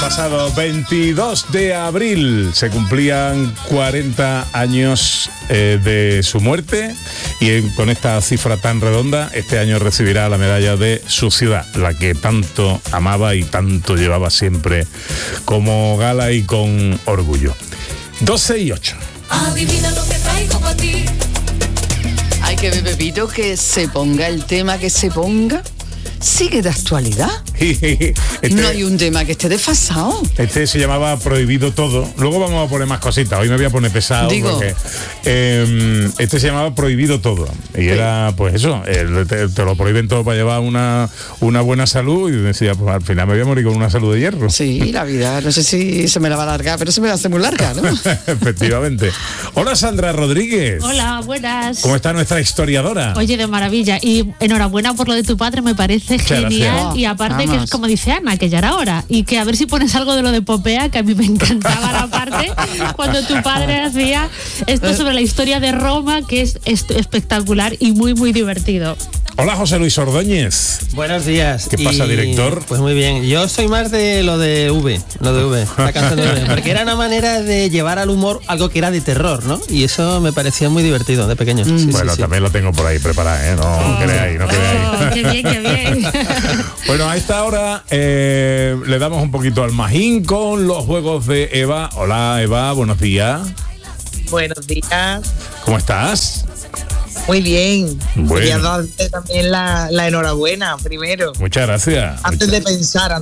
Pasado 22 de abril se cumplían 40 años de su muerte y con esta cifra tan redonda este año recibirá la medalla de su ciudad, la que tanto amaba y tanto llevaba siempre como gala y con orgullo. 12:08. Adivina lo que traigo para ti. Hay que ver, Pepito, que se ponga el tema que se ponga. Sigue de actualidad. No hay un tema que esté desfasado. Este se llamaba Prohibido Todo. Luego vamos a poner más cositas. Hoy me voy a poner pesado. Porque este se llamaba Prohibido Todo. Y era, pues eso, te lo prohíben todo para llevar una buena salud. Y decía, pues al final me voy a morir con una salud de hierro. Sí, la vida, no sé si se me la va a alargar, pero se me va a hacer muy larga, ¿no? Efectivamente. Hola, Sandra Rodríguez. Hola, buenas. ¿Cómo está nuestra historiadora? Oye, de maravilla. Y enhorabuena por lo de tu padre, me parece genial. Y aparte que es como dice Ana, que ya era hora. Y que a ver si pones algo de lo de Popea, que a mí me encantaba la parte cuando tu padre hacía esto sobre la historia de Roma, que es espectacular y muy, muy divertido. Hola, José Luis Ordóñez. Buenos días. ¿Qué pasa, director? Pues muy bien. Yo soy más de lo de V, la canción de V, porque era una manera de llevar al humor algo que era de terror, ¿no? Y eso me parecía muy divertido de pequeño. Bueno, también lo tengo por ahí preparado, ¿eh? No creáis. Qué bien, qué bien. Bueno, a esta hora le damos un poquito al magín con los juegos de Eva. Hola, Eva, buenos días. Buenos días. ¿Cómo estás? Muy bien. Bueno. Quería darte también la enhorabuena primero. Muchas gracias. Antes de pensar.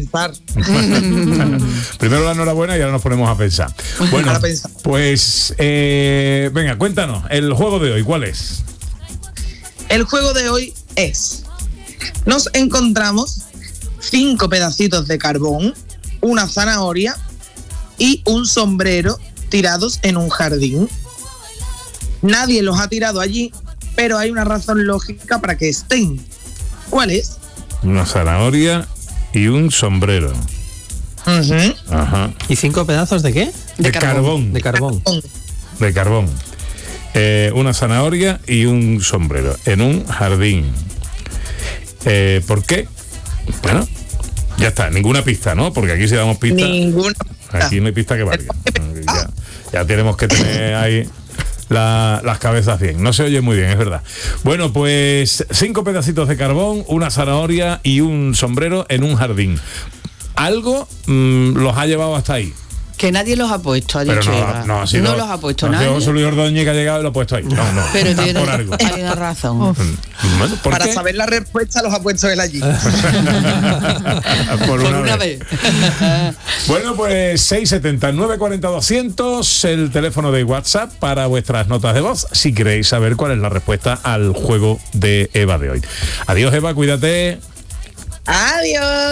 Primero la enhorabuena y ahora nos ponemos a pensar. Bueno, pues venga, cuéntanos, el juego de hoy, ¿cuál es? El juego de hoy es: nos encontramos 5 pedacitos de carbón, una zanahoria y un sombrero tirados en un jardín. Nadie los ha tirado allí, pero hay una razón lógica para que estén. ¿Cuál es? Una zanahoria y un sombrero. Uh-huh. Ajá. ¿Y 5 pedazos de qué? De carbón. De carbón. De carbón. Una zanahoria y un sombrero en un jardín. ¿Por qué? Bueno, ya está, ninguna pista, ¿no? Porque aquí si damos pista. Ninguna. Aquí no hay pista que valga. Ya tenemos que tener ahí las cabezas bien. No se oye muy bien, es verdad. Bueno, pues 5 pedacitos de carbón, una zanahoria y un sombrero en un jardín. Algo los ha llevado hasta ahí. Que nadie los ha puesto, ha pero dicho no, Eva. No los ha puesto nadie. José Luis Ordóñez que ha llegado y lo ha puesto ahí. No. Pero tiene por algo. hay una razón. Bueno, Para saber la respuesta los ha puesto él allí. por una vez. Bueno, pues 679 40 200 el teléfono de WhatsApp para vuestras notas de voz si queréis saber cuál es la respuesta al juego de Eva de hoy. Adiós, Eva, cuídate. Adiós.